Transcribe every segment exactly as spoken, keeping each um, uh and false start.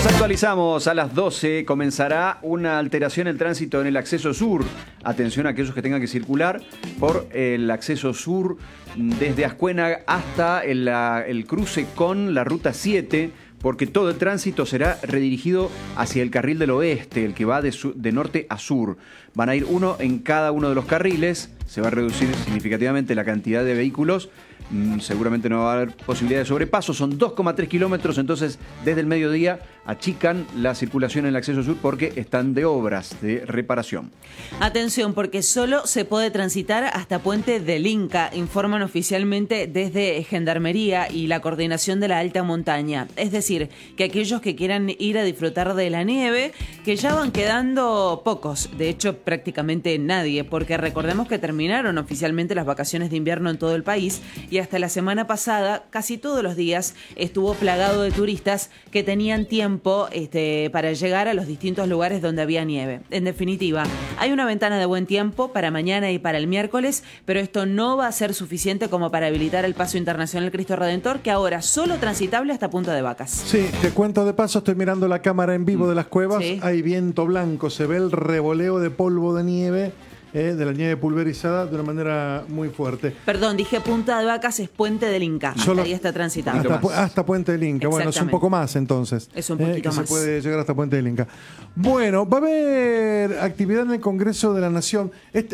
Actualizamos a las doce, comenzará una alteración en el tránsito en el acceso sur. Atención a aquellos que tengan que circular por el acceso sur desde Ascuénaga hasta el, el cruce con la ruta siete, porque todo el tránsito será redirigido hacia el carril del oeste, el que va de, su, de norte a sur. Van a ir uno en cada uno de los carriles, se va a reducir significativamente la cantidad de vehículos. Seguramente no va a haber posibilidad de sobrepaso, son dos coma tres kilómetros, entonces desde el mediodía achican la circulación en el acceso sur porque están de obras de reparación. Atención, porque solo se puede transitar hasta Puente del Inca, informan oficialmente desde Gendarmería y la Coordinación de la Alta Montaña. Es decir, que aquellos que quieran ir a disfrutar de la nieve, que ya van quedando pocos, de hecho prácticamente nadie, porque recordemos que terminaron oficialmente las vacaciones de invierno en todo el país y hasta la semana pasada casi todos los días estuvo plagado de turistas que tenían tiempo este, para llegar a los distintos lugares donde había nieve. En definitiva, hay una ventana de buen tiempo para mañana y para el miércoles, pero esto no va a ser suficiente como para habilitar el paso internacional Cristo Redentor, que ahora solo transitable hasta Punta de Vacas. Sí, te cuento de paso, estoy mirando la cámara en vivo de las cuevas, sí. Hay viento blanco, se ve el revoleo de polvo de nieve. Eh, de la nieve pulverizada de una manera muy fuerte. Perdón, dije Punta de Vacas es Puente del Inca. Solo ahí está transitable. Hasta, hasta Puente del Inca. Bueno, es un poco más entonces. Es un poquito eh, que más. Se puede llegar hasta Puente del Inca. Bueno, va a haber actividad en el Congreso de la Nación.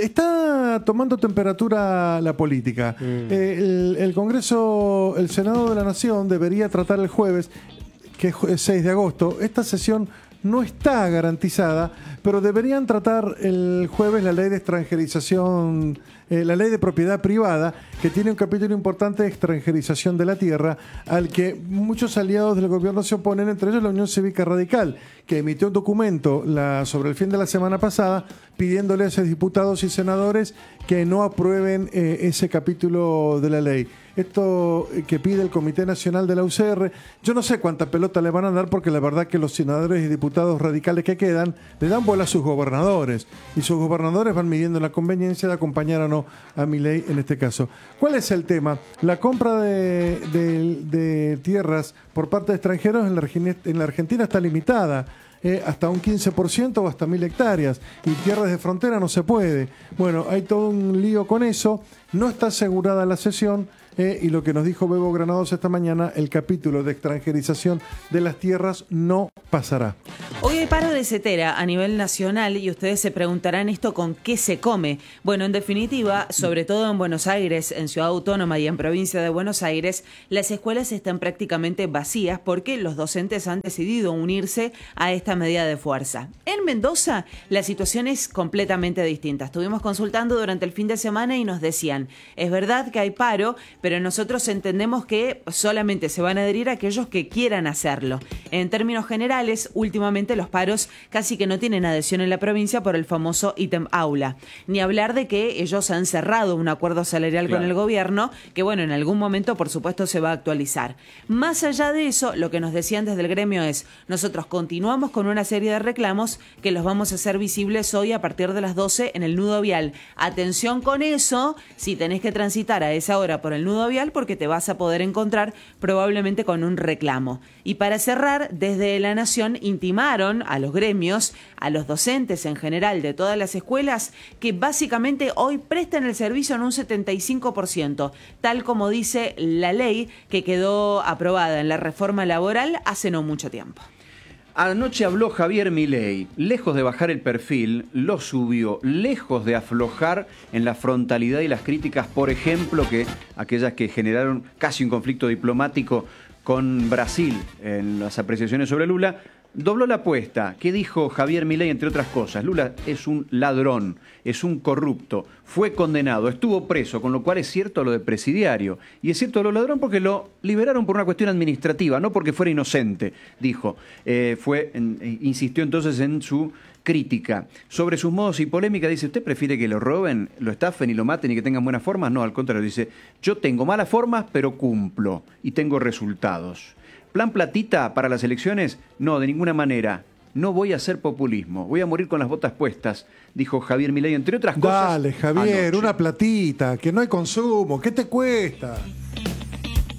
Está tomando temperatura la política. Mm. Eh, el, el Congreso, el Senado de la Nación debería tratar el jueves, que es seis de agosto, esta sesión no está garantizada, pero deberían tratar el jueves la ley de extranjerización, eh, la ley de propiedad privada, que tiene un capítulo importante de extranjerización de la tierra, al que muchos aliados del gobierno se oponen, entre ellos la Unión Cívica Radical, que emitió un documento la, sobre el fin de la semana pasada pidiéndole a esos diputados y senadores que no aprueben eh, ese capítulo de la ley. Esto que pide el Comité Nacional de la U C R, yo no sé cuánta pelota le van a dar, porque la verdad que los senadores y diputados radicales que quedan le dan bola a sus gobernadores, y sus gobernadores van midiendo la conveniencia de acompañar o no a Milei en este caso. ¿Cuál es el tema? La compra de, de, de tierras por parte de extranjeros en la, en la Argentina está limitada. Eh, hasta un quince por ciento o hasta mil hectáreas, y tierras de frontera no se puede. Bueno, hay todo un lío con eso, no está asegurada la sesión, eh, y lo que nos dijo Bebo Granados esta mañana, el capítulo de extranjerización de las tierras no pasará. Hoy hay paro de setera a nivel nacional y ustedes se preguntarán esto con qué se come. Bueno, en definitiva, sobre todo en Buenos Aires, en Ciudad Autónoma y en Provincia de Buenos Aires, las escuelas están prácticamente vacías porque los docentes han decidido unirse a esta medida de fuerza. En Mendoza, la situación es completamente distinta. Estuvimos consultando durante el fin de semana y nos decían, es verdad que hay paro, pero nosotros entendemos que solamente se van a adherir a aquellos que quieran hacerlo. En términos generales, últimamente los paros casi que no tienen adhesión en la provincia por el famoso ítem aula. Ni hablar de que ellos han cerrado un acuerdo salarial claro. con el gobierno, que bueno, en algún momento por supuesto se va a actualizar. Más allá de eso, lo que nos decían desde el gremio es, nosotros continuamos con una serie de reclamos que los vamos a hacer visibles hoy a partir de las doce en el nudo vial. Atención con eso, si tenés que transitar a esa hora por el nudo vial, porque te vas a poder encontrar probablemente con un reclamo. Y para cerrar, desde la Nación intimaron a los gremios, a los docentes en general de todas las escuelas, que básicamente hoy prestan el servicio en un setenta y cinco por ciento, tal como dice la ley que quedó aprobada en la reforma laboral hace no mucho tiempo. Anoche habló Javier Milei, lejos de bajar el perfil, lo subió, lejos de aflojar en la frontalidad y las críticas, por ejemplo, que aquellas que generaron casi un conflicto diplomático con Brasil en las apreciaciones sobre Lula. Dobló la apuesta. ¿Qué dijo Javier Milei, entre otras cosas? Lula es un ladrón, es un corrupto, fue condenado, estuvo preso, con lo cual es cierto lo de presidiario. Y es cierto lo ladrón porque lo liberaron por una cuestión administrativa, no porque fuera inocente, dijo. Eh, fue, en, insistió entonces en su crítica. Sobre sus modos y polémica, dice, ¿usted prefiere que lo roben, lo estafen y lo maten y que tengan buenas formas? No, al contrario, dice, yo tengo malas formas, pero cumplo y tengo resultados. ¿Plan platita para las elecciones? No, de ninguna manera. No voy a hacer populismo. Voy a morir con las botas puestas, dijo Javier Milei, entre otras cosas. Dale, Javier, anoche. Una platita, que no hay consumo. ¿Qué te cuesta?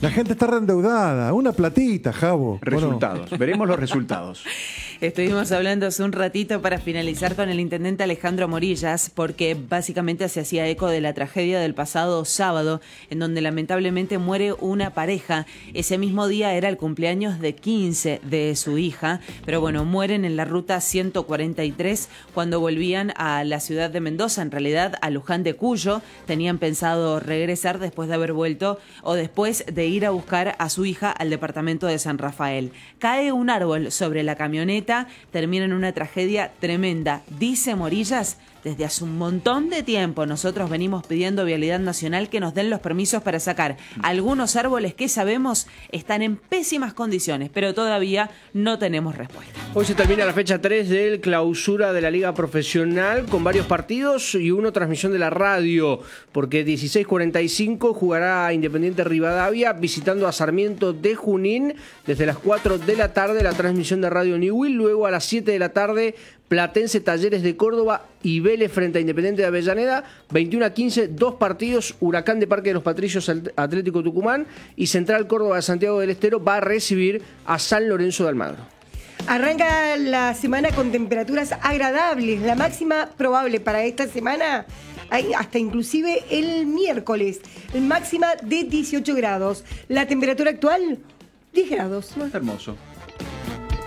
La gente está reendeudada. Una platita, Javo. Resultados. Bueno. Veremos los resultados. Estuvimos hablando hace un ratito para finalizar con el intendente Alejandro Morillas, porque básicamente se hacía eco de la tragedia del pasado sábado, en donde lamentablemente muere una pareja. Ese mismo día era el cumpleaños de quince de su hija, pero bueno, mueren en la ruta ciento cuarenta y tres cuando volvían a la ciudad de Mendoza, en realidad a Luján de Cuyo. Tenían pensado regresar después de haber vuelto o después de ir a buscar a su hija al departamento de San Rafael. Cae un árbol sobre la camioneta, termina en una tragedia tremenda. Dice Morillas, desde hace un montón de tiempo nosotros venimos pidiendo a Vialidad Nacional que nos den los permisos para sacar algunos árboles que sabemos están en pésimas condiciones, pero todavía no tenemos respuesta. Hoy se termina la fecha tres del clausura de la Liga Profesional con varios partidos y uno transmisión de la radio, porque dieciséis cuarenta y cinco jugará Independiente Rivadavia visitando a Sarmiento de Junín desde las cuatro de la tarde, la transmisión de Radio Newell. Luego a las siete de la tarde Platense Talleres de Córdoba y Vélez frente a Independiente de Avellaneda. veintiuno a quince, dos partidos. Huracán de Parque de los Patricios, Atlético Tucumán, y Central Córdoba de Santiago del Estero va a recibir a San Lorenzo de Almagro. Arranca la semana con temperaturas agradables. La máxima probable para esta semana, hasta inclusive el miércoles, máxima de dieciocho grados. La temperatura actual, diez grados. Hermoso.